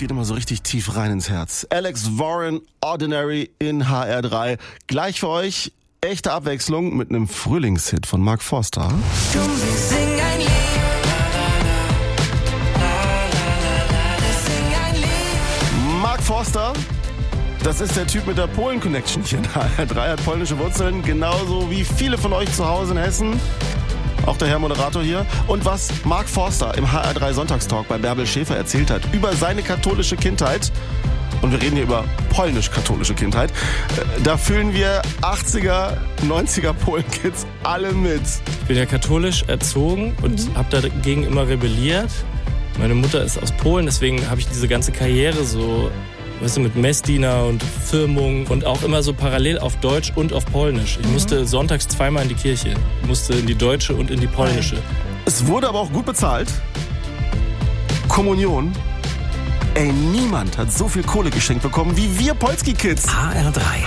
geht immer so richtig tief rein ins Herz. Alex Warren, Ordinary in HR3. Gleich für euch echte Abwechslung mit einem Frühlingshit von Mark Forster. Komm, wir singen ein Lied. Mark Forster, das ist der Typ mit der Polen-Connection hier in HR3, hat polnische Wurzeln, genauso wie viele von euch zu Hause in Hessen. Auch der Herr Moderator hier. Und was Mark Forster im HR3 Sonntagstalk bei Bärbel Schäfer erzählt hat über seine katholische Kindheit, und wir reden hier über polnisch-katholische Kindheit, da fühlen wir 80er, 90er Polen-Kids alle mit. Ich bin ja katholisch erzogen und habe dagegen immer rebelliert. Meine Mutter ist aus Polen, deswegen habe ich diese ganze Karriere so, weißt du, mit Messdiener und Firmung und auch immer so parallel auf Deutsch und auf Polnisch. Ich musste sonntags zweimal in die Kirche. Ich musste in die deutsche und in die polnische. Es wurde aber auch gut bezahlt. Kommunion. Ey, niemand hat so viel Kohle geschenkt bekommen wie wir Polski-Kids. HR3